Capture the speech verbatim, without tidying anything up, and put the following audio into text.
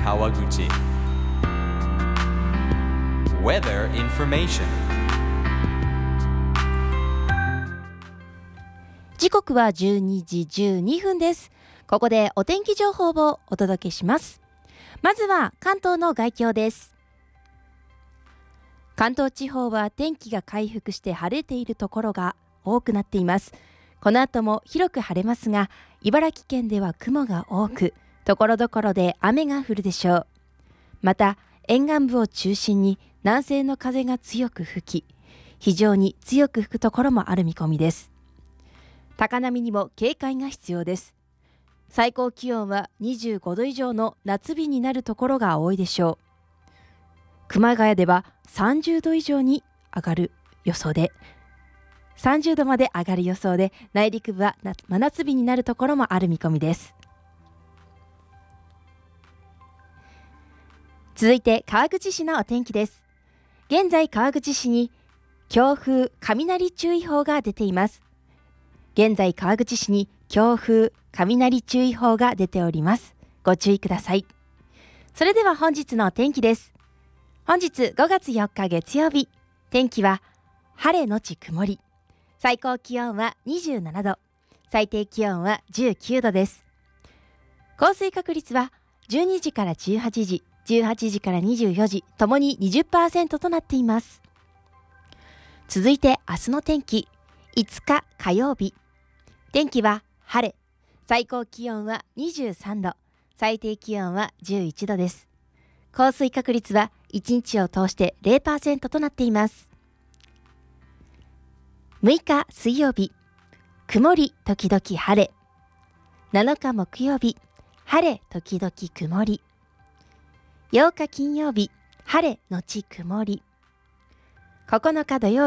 Kawaguchi. Weather information. 時刻はじゅうにじじゅうにふんです。ここでお天気情報をお届けします。まずは関東の概況です。関東地方は天気が回復して晴れているところが多くなっています。この後も広く晴れますが、茨城県では雲が多く、ところどころで雨が降るでしょう。また、沿岸部を中心に南西の風が強く吹き、非常に強く吹くところもある見込みです。高波にも警戒が必要です。最高気温はにじゅうごど以上の夏日になるところが多いでしょう。熊谷ではさんじゅうど以上に上がる予想で、さんじゅうどまで上がる予想で、内陸部は真夏日になるところもある見込みです。続いて川口市のお天気です。現在川口市に強風雷注意報が出ています。現在川口市に強風雷注意報が出ております。ご注意ください。それでは本日のお天気です。本日ごがつよっか月曜日、天気は晴れのち曇り、最高気温はにじゅうななど、最低気温はじゅうきゅうどです。降水確率はじゅうにじからじゅうはちじ、じゅうはちじからにじゅうよじ、ともに にじゅっパーセント となっています。続いて明日の天気、いつか火曜日、天気は晴れ、最高気温はにじゅうさんど、最低気温はじゅういちどです。降水確率はいちにちを通して ゼロパーセント となっています。むいか水曜日、曇り時々晴れ。なのか木曜日、晴れ時々曇り。ようか金曜日、晴れのち曇り。ここのか土曜日